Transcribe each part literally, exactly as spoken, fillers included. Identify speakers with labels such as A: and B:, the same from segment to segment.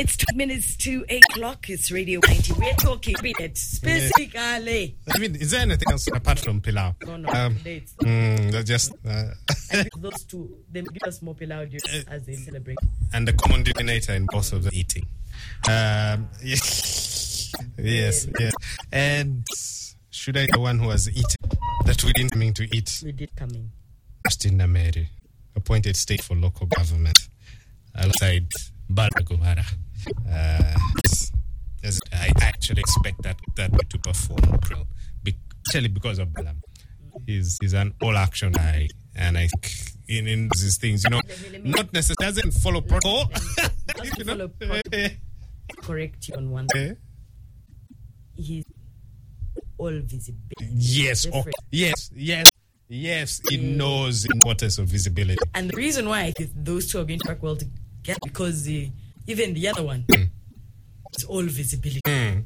A: It's two minutes to eight o'clock. It's Radio ninety. We're talking it specifically.
B: I mean, is there anything else apart from Pilau?
A: No, no.
B: Um,
A: Dates.
B: mm, just uh,
A: And those two, they give us more Pilau during as they celebrate.
B: and the common denominator in both of the eating. Um, yes, yes, yes. And should I be the one who has eaten that we didn't mean to eat?
A: We did come in.
B: Justin Nameri, appointed state for local government, alongside Baragumara. Uh, yes, I actually expect that that to perform well, be- actually because of Balam. He's he's an all-action guy, and I think in, in these things, you know, not necessarily doesn't follow protocol.
A: Just
B: You
A: to
B: know?
A: follow protocol, correct you on one thing.
B: Eh?
A: He's all visible.
B: Yes, oh,
A: Different.
B: yes, yes, yes. He knows the importance of visibility.
A: And the reason why I think those two are going to work well together because the, even the other one
B: Mm.
A: is all visibility.
B: Mm.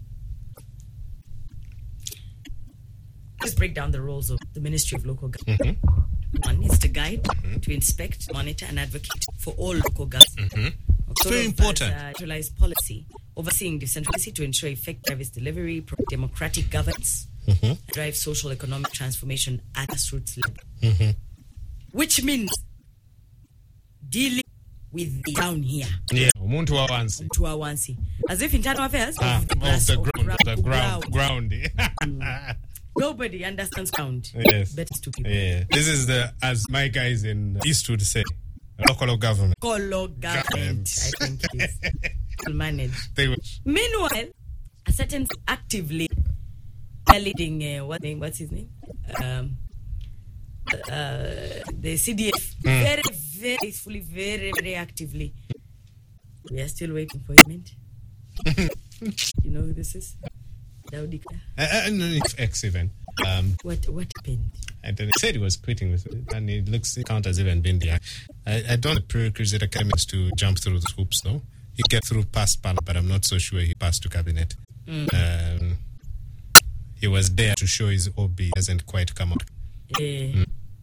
A: Let's break down the roles of the Ministry of Local Government.
B: Mm-hmm.
A: One is to guide, to inspect, monitor, and advocate for all local government.
B: Mm-hmm.
A: Sort
B: Very
A: of
B: important.
A: As, uh, centralized policy, overseeing decentralization to ensure effective service delivery, pro- democratic governance,
B: Mm-hmm.
A: drive social economic transformation at grassroots level.
B: Mm-hmm.
A: Which means dealing with the down here
B: Yeah, umuntu wa wansi.
A: to our onesie. As if internal affairs
B: Ah,
A: of the,
B: of
A: grass,
B: the
A: of
B: ground, the ground, ground.
A: Nobody understands ground.
B: Yes.
A: Better to people.
B: Yeah, this is the, as my guys in Eastwood say, local government.
A: Colo government,
B: Government.
A: I think it is. Will manage.
B: They will.
A: Meanwhile, a certain actively leading uh, what name? What's his name? Um, uh, the C D F
B: Mm.
A: very, very faithfully, very, very actively. We are still waiting for him. You know who this is? Daudi.
B: Uh, uh, no, it's X even. Um,
A: What what happened?
B: and then he said he was quitting with it, and it looks it count as even been there. I, I don't have prerequisite academics to jump through the hoops, no. He get through past panel, but I'm not so sure he passed to cabinet.
A: Mm.
B: Um, he was there to show his O B hasn't quite come out.
A: Uh,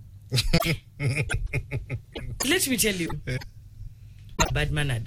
A: let me tell you, bad mannered.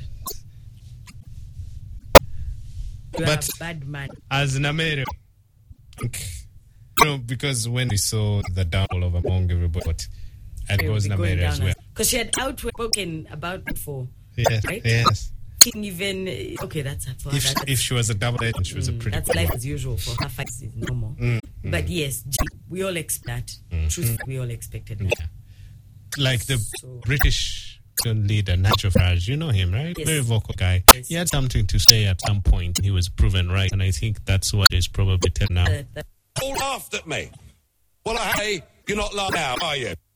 A: You
B: But-
A: are a bad man.
B: As Namere, you know, because when we saw the downfall of among everybody, and it was Namere as well.
A: Because she had outspoken about before.
B: Yes,
A: Right?
B: yes.
A: Even uh, okay, that's for her.
B: If
A: That's,
B: if she was a double agent, she was a
A: mm,
B: pretty
A: that's
B: good
A: life
B: one.
A: as usual for her. Fights is normal.
B: Mm,
A: But yes, G- we all expect that. Truth, we all expected that.
B: Yeah. Like the
A: So-
B: British leader, Nigel Farage, you know him, right?
A: Yes.
B: Very vocal guy.
A: Yes.
B: He had something to say at some point. He was proven right, and I think that's what is probably telling now.
A: Uh, that-
C: All laughed at me. Well, hey, you're not laughing now, are you?